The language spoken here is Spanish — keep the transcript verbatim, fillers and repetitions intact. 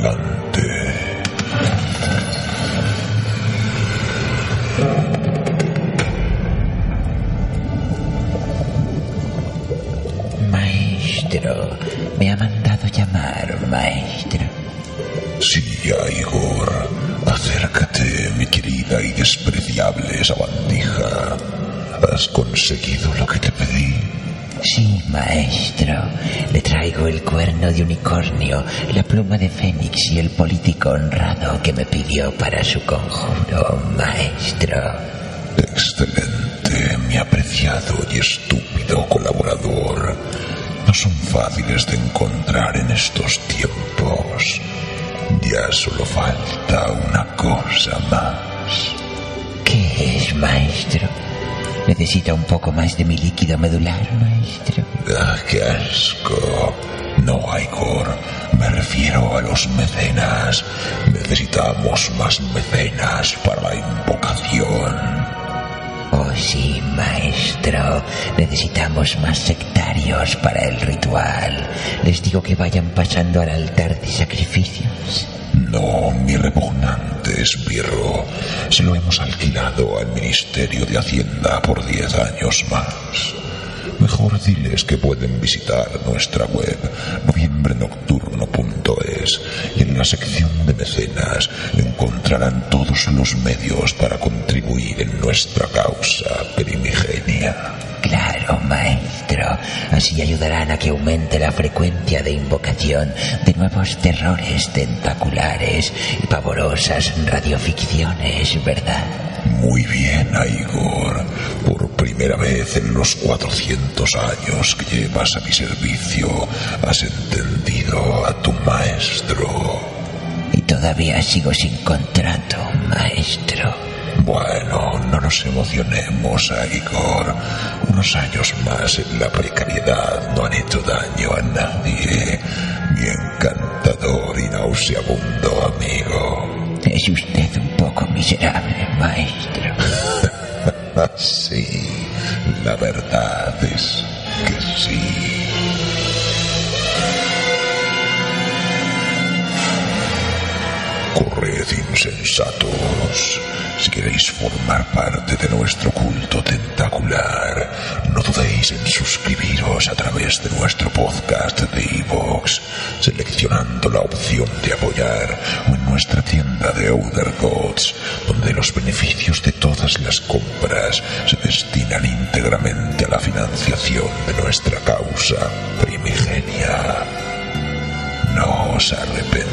repugnante. Maestro, me ha mandado llamar, maestro. Sí, Igor. Acércate, mi querida y despreciable sabandija. ¿Has conseguido lo que te pedí? Sí, maestro. Le traigo el cuerno de unicornio, la pluma de fénix y el político honrado que me pidió para su conjuro, maestro. Excelente, mi apreciado y estúpido colaborador. No son fáciles de encontrar en estos tiempos. Ya solo falta una cosa más. ¿Qué es, maestro? ¿Necesita un poco más de mi líquido medular, maestro? ¡Ah, qué asco! No, Igor, me refiero a los mecenas. Necesitamos más mecenas para la invocación. Oh, sí, maestro. Necesitamos más sectarios para el ritual. Les digo que vayan pasando al altar de sacrificios. No, mi repugnante esbirro. Se lo hemos alquilado al Ministerio de Hacienda por diez años más. Mejor diles que pueden visitar nuestra web noviembre nocturno punto es y en la sección de mecenas encontrarán todos los medios para contribuir en nuestra causa primigenia. Claro, maestro. Así ayudarán a que aumente la frecuencia de invocación de nuevos terrores tentaculares y pavorosas radioficciones, ¿verdad? Muy bien, Igor. Por primera vez en los cuatrocientos años que llevas a mi servicio, has entendido a tu maestro. Y todavía sigo sin contrato, maestro. Bueno, no nos emocionemos, Igor. Unos años más en la precariedad no han hecho daño a nadie. Mi encantador y nauseabundo amigo. Es usted un poco miserable, maestro. Sí, la verdad es que sí. Corred, insensatos. Si queréis formar parte de nuestro culto tentacular, no dudéis en suscribiros a través de nuestro podcast de iVoox, seleccionando la opción de apoyar, o en nuestra tienda de Other Gods, donde los beneficios de todas las compras se destinan íntegramente a la financiación de nuestra causa primigenia. No os arrepentiréis.